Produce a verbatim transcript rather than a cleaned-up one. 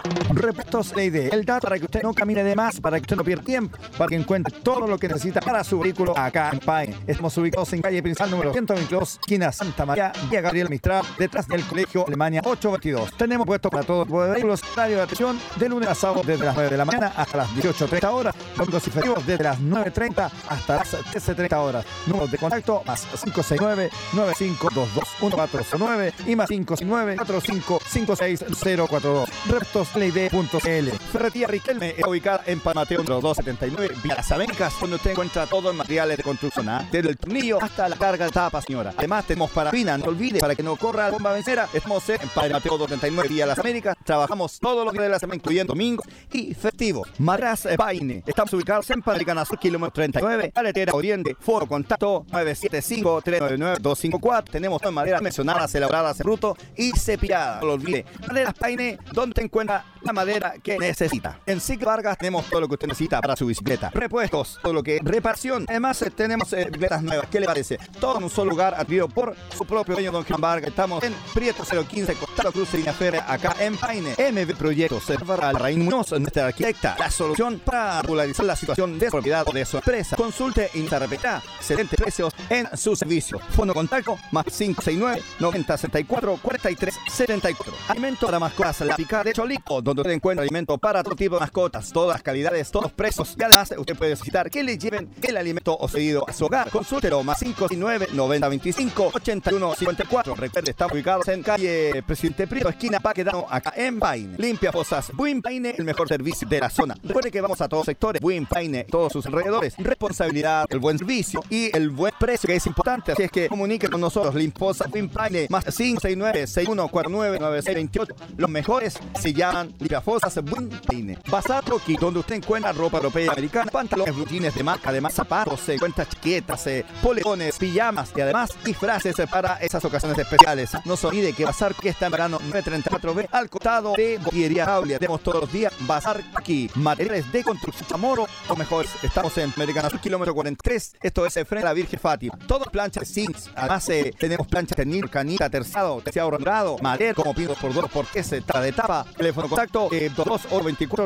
Repuestos L I D, el dato para que usted no camine de más, para que usted no pierda tiempo, para que encuentre todo lo que necesita para su vehículo acá en Paine. Estamos ubicados en calle principal número ciento veintidós, esquina Santa María, vía Gabriel Mistral, detrás del Colegio Alemania ochocientos veintidós. Tenemos puestos para todo tipo de vehículos, horario de atención de lunes a sábado desde las nueve de la mañana hasta las dieciocho treinta horas, domingos y festivos desde las nueve treinta hasta las trece treinta horas. Números de contacto más cinco seis nueve, nueve cinco dos dos, uno cuatro nueve y más cinco seis nueve, cuatro cinco cinco seis cero cuatro dos. Repuestos L I D punto C L. Ferretería Riquelme está ubicada en Palmateo número doscientos setenta y nueve, Vía Las Américas, donde usted encuentra todo en materiales de construcción, ¿eh? Desde el tornillo hasta la carga de tapa, señora. Además, tenemos parafina, no olvide, para que no corra la bomba vencera. Estamos en Palmateo doscientos setenta y nueve, Vía Las Américas. Trabajamos todos los días de la semana, incluyendo domingos y festivos. Madras Paine. Estamos ubicados en Panamericana Sur, kilómetro treinta y nueve, Caletera Oriente. Foro contacto nueve siete cinco, tres nueve nueve, dos cinco cuatro. Tenemos todas maderas mencionadas, elaboradas en bruto y cepilladas. No lo olvide. Maderas Paine, donde te encuentra la madera que necesita. En Sig Vargas tenemos todo lo que usted necesita para su bicicleta. Repuestos, todo lo que es reparación. Además, eh, tenemos eh, bicicletas nuevas. ¿Qué le parece? Todo en un solo lugar, adquirido por su propio dueño, don Juan Vargas. Estamos en Prieto cero quince, Costado Cruz y Línea Férrea, acá en Paine. M V Proyectos, eh, para Raín Muñoz, nuestra arquitecta. La solución para regularizar la situación de su propiedad o de su empresa. Consulte y se repetirá excelentes precios en su servicio. Fondo contacto más cinco seis nueve, noventa sesenta y cuatro, cuarenta y tres setenta y cuatro. Alimento para mascotas, la picada de Cholico, donde usted encuentra alimento para todo tipo de mascotas, todas las calidades, todos los precios. Y además, usted puede solicitar que le lleven el alimento o seguido a su hogar. Consúltelo más cinco seis nueve, noventa veinticinco, ochenta y uno cincuenta y cuatro. Recuerde, estamos ubicados en calle Presidente Prieto, esquina Paquedano, acá en Paine. Limpia Fosas Buin Paine, el mejor servicio de la zona. Recuerde que vamos a todos sectores. Buin Paine, todos sus alrededores. Responsabilidad, el buen servicio y el buen precio, que es importante. Así es que comunique con nosotros. Limpia Fosas Buin Paine, más cinco seis nueve, seis uno cuatro nueve, nueve seis dos ocho. Los mejores se llaman Limpia Fosas Buin Paine. Bazar Troqui, donde usted encuentra ropa europea y americana, pantalones, blutines de marca, además zapatos, se encuentra chaquetas, eh, polerones, pijamas y además disfraces eh, para esas ocasiones especiales. No se olvide que Bazar que está en verano nueve treinta y cuatro B al costado de Botillería Aulia. Tenemos todos los días Bazar aquí, materiales de construcción Chamorro, o mejor, estamos en Americana Sur, kilómetro cuarenta y tres. Esto es frente a la Virgen Fátima. Todo planchas de zinc. Además, eh, tenemos planchas ternil, canita, terciado, terciado rondado, madera, como pido por dos, porque se trata de tapa. Teléfono contacto eh, dos dos veinticuatro